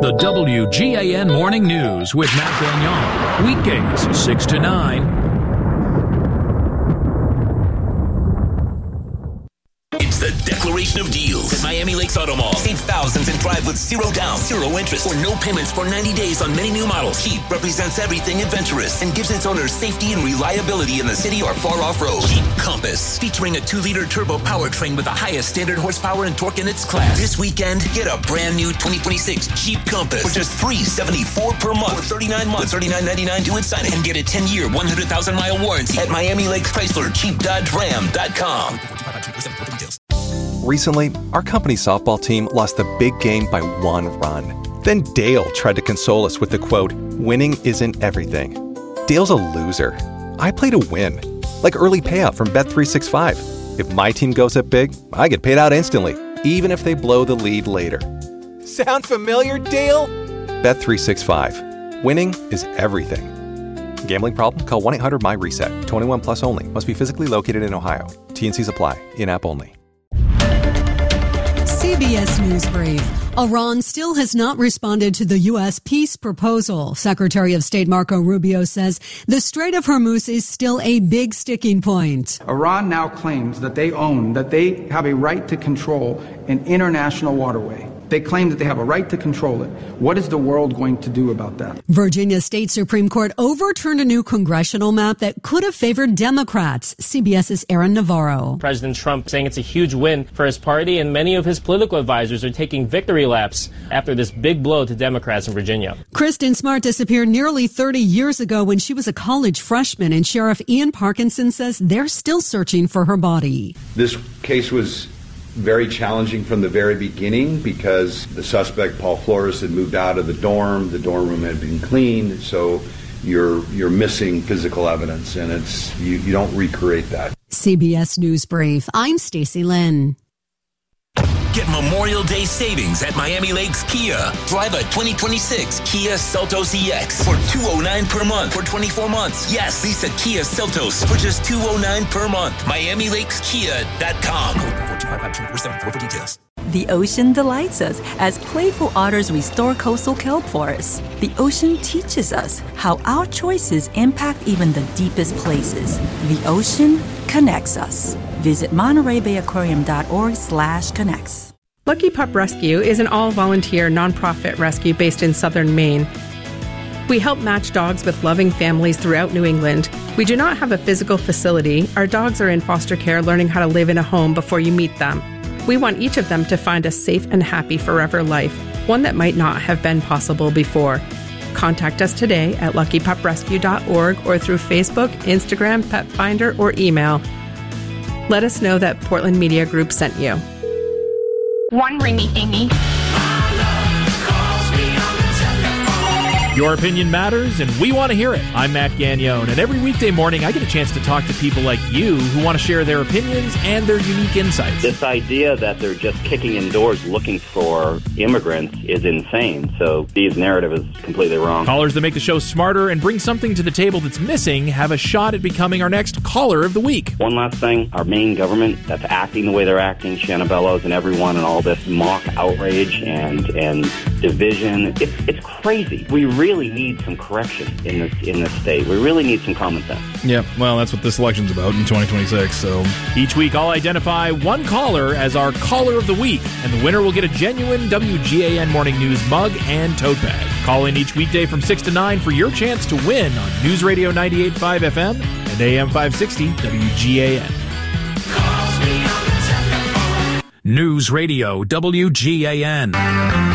The WGAN Morning News with Matt Gagnon. Weekdays, 6 to 9. It's the Declaration of Deals at Miami Lakes Auto Mall. Save thousands and drive with zero down, zero interest, or no payments for 90 days on many new models. Jeep represents everything adventurous and gives its owners safety and reliability in the city or far off-road. Jeep Compass, featuring a 2-liter turbo powertrain with the highest standard horsepower and torque in its class. This weekend, get a brand new 2026 Jeep Compass for just $374 per month for 39 months, $39.99 due at signing, and get a 10-year, 100,000-mile warranty at Miami Lakes Chrysler JeepDodgeRam.com. Recently, our company softball team lost the big game by 1 run. Then Dale tried to console us with the quote, "Winning isn't everything." Dale's a loser. I play to win. Like early payout from Bet365. If my team goes up big, I get paid out instantly, even if they blow the lead later. Sound familiar, Dale? Bet365. Winning is everything. Gambling problem? Call 1-800-MY-RESET. 21 plus only. Must be physically located in Ohio. T&Cs apply. In-app only. CBS News Brief. Iran still has not responded to the U.S. peace proposal. Secretary of State Marco Rubio says the Strait of Hormuz is still a big sticking point. Iran now claims that they have a right to control an international waterway. They claim that they have a right to control it. What is the world going to do about that? Virginia State Supreme Court overturned a new congressional map that could have favored Democrats. CBS's Aaron Navarro. President Trump saying it's a huge win for his party, and many of his political advisors are taking victory laps after this big blow to Democrats in Virginia. Kristen Smart disappeared nearly 30 years ago when she was a college freshman, and Sheriff Ian Parkinson says they're still searching for her body. This case was very challenging from the very beginning because the suspect, Paul Flores, had moved out of the dorm. The dorm room had been cleaned, so you're missing physical evidence, and it's you don't recreate that. CBS News Brief. I'm Stacey Lynn. Get Memorial Day savings at Miami Lakes Kia. Drive a 2026 Kia Seltos EX for $209 per month for 24 months. Yes, lease a Kia Seltos for just $209 per month. MiamiLakesKia.com. 425-2474 for details. The ocean delights us as playful otters restore coastal kelp forests. The ocean teaches us how our choices impact even the deepest places. The ocean connects us. Visit MontereyBayAquarium.org/connects. Lucky Pup Rescue is an all-volunteer nonprofit rescue based in southern Maine. We help match dogs with loving families throughout New England. We do not have a physical facility. Our dogs are in foster care learning how to live in a home before you meet them. We want each of them to find a safe and happy forever life, one that might not have been possible before. Contact us today at luckypuprescue.org or through Facebook, Instagram, Pet Finder, or email. Let us know that Portland Media Group sent you. One ringy dingy. Your opinion matters, and we want to hear it. I'm Matt Gagnon, and every weekday morning I get a chance to talk to people like you who want to share their opinions and their unique insights. This idea that they're just kicking in doors looking for immigrants is insane, so Steve's narrative is completely wrong. Callers that make the show smarter and bring something to the table that's missing have a shot at becoming our next Caller of the Week. One last thing, our Maine government that's acting the way they're acting, Shanna Bellows and everyone, and all this mock outrage and division, it's crazy. We really need some correction in this state. We really need some common sense. Yeah, well, that's what this election's about in 2026. So each week I'll identify one caller as our Caller of the Week, and the winner will get a genuine WGAN Morning News mug and tote bag. Call in each weekday from 6 to 9 for your chance to win on News Radio 98.5 FM and AM 560 WGAN. News Radio WGAN.